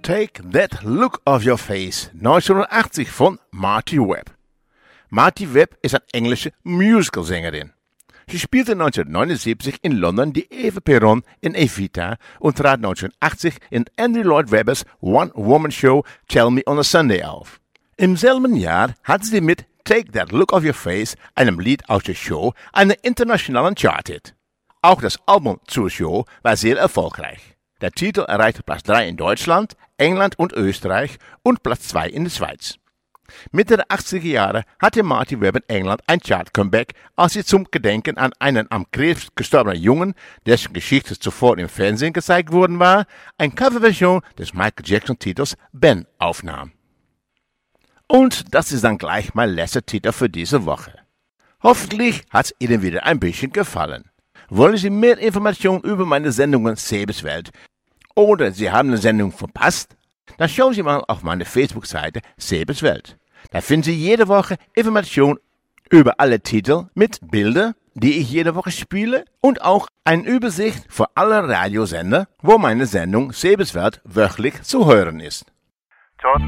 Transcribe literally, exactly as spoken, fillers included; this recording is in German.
Take That Look Off Your Face, neunzehnhundertachtzig von Marty Webb. Marty Webb ist eine englische Musicalsängerin. Sie spielte neunzehnhundertneunundsiebzig in London die Eva Peron in Evita und trat neunzehnhundertachtzig in Andrew Lloyd Webbers One-Woman-Show Tell Me on a Sunday auf. Im selben Jahr hatte sie mit Take That Look Off Your Face, einem Lied aus der Show, einen internationalen Chart-Hit. Auch das Album zur Show war sehr erfolgreich. Der Titel erreichte Platz drei in Deutschland, England und Österreich und Platz zwei in der Schweiz. Mitte der achtziger Jahre hatte Marty Webb in England ein Chart-Comeback, als sie zum Gedenken an einen am Krebs gestorbenen Jungen, dessen Geschichte zuvor im Fernsehen gezeigt worden war, eine Coverversion des Michael Jackson-Titels Ben aufnahm. Und das ist dann gleich mein letzter Titel für diese Woche. Hoffentlich hat es Ihnen wieder ein bisschen gefallen. Wollen Sie mehr Informationen über meine Sendungen Sebeswelt oder Sie haben eine Sendung verpasst? Dann schauen Sie mal auf meine Facebook-Seite Sebeswelt. Da finden Sie jede Woche Informationen über alle Titel mit Bildern, die ich jede Woche spiele und auch eine Übersicht für alle Radiosender, wo meine Sendung Sebeswelt wöchentlich zu hören ist.